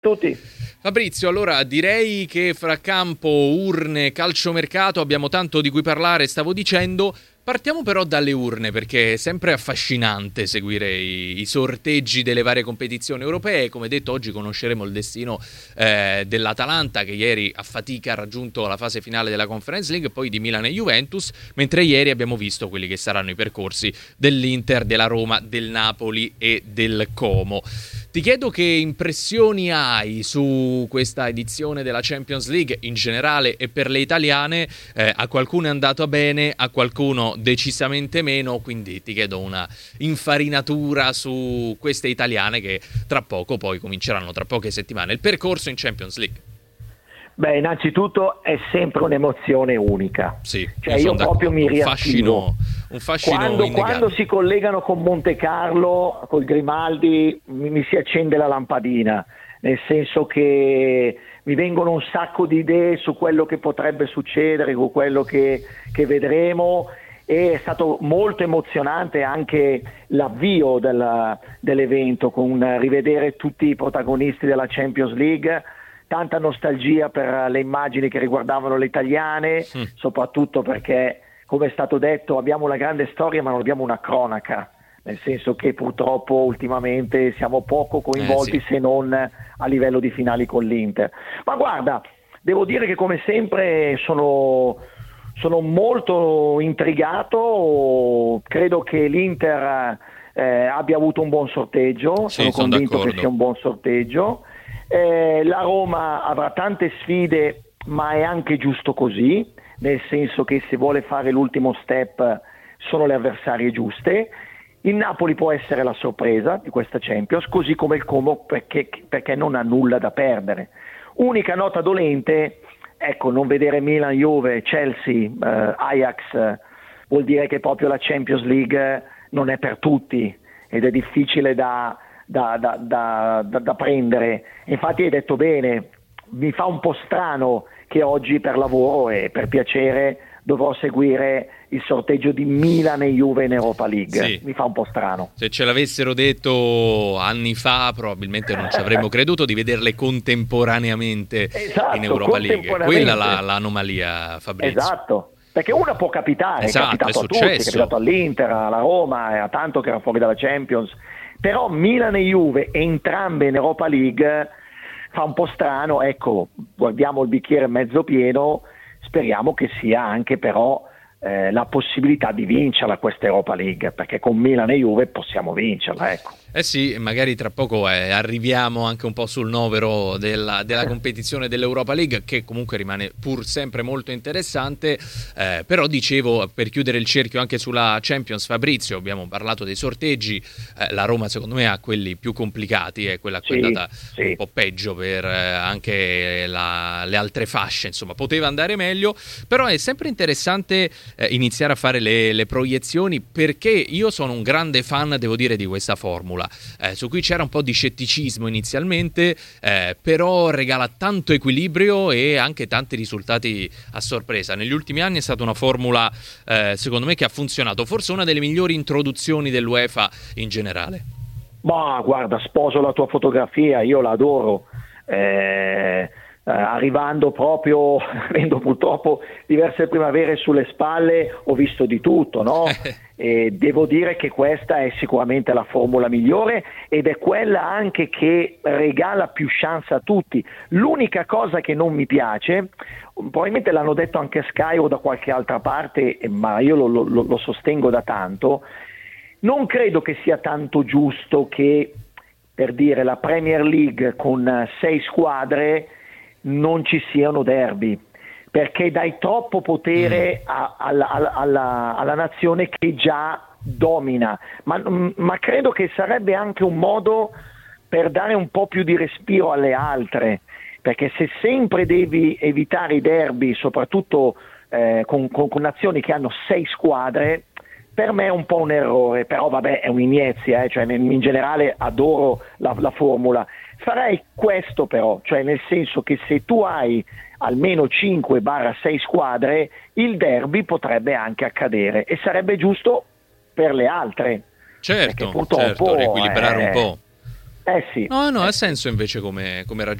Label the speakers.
Speaker 1: Tutti.
Speaker 2: Fabrizio, allora direi che fra campo, urne, calciomercato abbiamo tanto di cui parlare, stavo dicendo. Partiamo però dalle urne, perché è sempre affascinante seguire i sorteggi delle varie competizioni europee. Come detto, oggi conosceremo il destino dell'Atalanta, che ieri a fatica ha raggiunto la fase finale della Conference League, poi di Milan e Juventus, mentre ieri abbiamo visto quelli che saranno i percorsi dell'Inter, della Roma, del Napoli e del Como. Ti chiedo che impressioni hai su questa edizione della Champions League in generale e per le italiane. A qualcuno è andato bene, a qualcuno decisamente meno, quindi ti chiedo una infarinatura su queste italiane che tra poco poi cominceranno, tra poche settimane, il percorso in Champions League.
Speaker 1: Beh, innanzitutto è sempre un'emozione unica.
Speaker 2: Sì,
Speaker 1: cioè io proprio mi riattivo.
Speaker 2: Un fascino
Speaker 1: quando si collegano con Monte Carlo, col Grimaldi, mi si accende la lampadina, nel senso che mi vengono un sacco di idee su quello che potrebbe succedere, su quello che vedremo. E è stato molto emozionante anche l'avvio dell'evento, con rivedere tutti i protagonisti della Champions League. Tanta nostalgia per le immagini che riguardavano le italiane, soprattutto perché, come è stato detto, abbiamo una grande storia ma non abbiamo una cronaca, nel senso che purtroppo ultimamente siamo poco coinvolti se non a livello di finali con l'Inter. Ma guarda, devo dire che come sempre sono molto intrigato, credo che l'Inter abbia avuto un buon sorteggio, sono convinto che sia un buon sorteggio. La Roma avrà tante sfide, ma è anche giusto così, nel senso che se vuole fare l'ultimo step sono le avversarie giuste. Il Napoli può essere la sorpresa di questa Champions, così come il Como, perché non ha nulla da perdere. Unica nota dolente, ecco, non vedere Milan, Juve, Chelsea, Ajax vuol dire che proprio la Champions League non è per tutti ed è difficile da prendere. Infatti hai detto bene, mi fa un po' strano che oggi per lavoro e per piacere dovrò seguire il sorteggio di Milan e Juve in Europa League. Sì. Mi fa un po' strano.
Speaker 2: Se ce l'avessero detto anni fa probabilmente non ci avremmo creduto di vederle contemporaneamente in Europa League. Quella è l'anomalia, Fabrizio.
Speaker 1: Esatto. Perché una può capitare, è capitato a tutti, è capitato all'Inter, alla Roma, a tanto che era fuori dalla Champions. Però Milan e Juve, entrambe in Europa League, fa un po' strano. Ecco, guardiamo il bicchiere mezzo pieno, speriamo che sia anche però la possibilità di vincerla questa Europa League, perché con Milan e Juve possiamo vincerla, ecco.
Speaker 2: Eh sì, magari tra poco arriviamo anche un po' sul novero della competizione dell'Europa League, che comunque rimane pur sempre molto interessante, però dicevo, per chiudere il cerchio anche sulla Champions, Fabrizio, abbiamo parlato dei sorteggi, la Roma secondo me ha quelli più complicati, è quella che è andata un po' peggio per anche le altre fasce, insomma poteva andare meglio, però è sempre interessante iniziare a fare le proiezioni, perché io sono un grande fan, devo dire, di questa formula. Su cui c'era un po' di scetticismo inizialmente, però regala tanto equilibrio e anche tanti risultati a sorpresa. Negli ultimi anni è stata una formula secondo me che ha funzionato, forse una delle migliori introduzioni dell'UEFA in generale.
Speaker 1: Ma guarda, sposo la tua fotografia, io la adoro. Arrivando proprio, avendo purtroppo diverse primavere sulle spalle, ho visto di tutto, no? E devo dire che questa è sicuramente la formula migliore ed è quella anche che regala più chance a tutti. L'unica cosa che non mi piace, probabilmente l'hanno detto anche Sky o da qualche altra parte, ma io lo sostengo da tanto, non credo che sia tanto giusto che, per dire, la Premier League con 6 squadre non ci siano derby, perché dai troppo potere alla nazione che già domina, ma credo che sarebbe anche un modo per dare un po' più di respiro alle altre, perché se sempre devi evitare i derby, soprattutto con nazioni che hanno 6 squadre, per me è un po' un errore, però vabbè, è un'iniezia, cioè in generale adoro la formula. Farei questo però, cioè nel senso che se tu hai almeno 5-6 squadre, il derby potrebbe anche accadere e sarebbe giusto per le altre.
Speaker 2: Certo, riequilibrare un po'.
Speaker 1: Eh sì,
Speaker 2: No, no,
Speaker 1: eh
Speaker 2: ha
Speaker 1: sì.
Speaker 2: senso invece come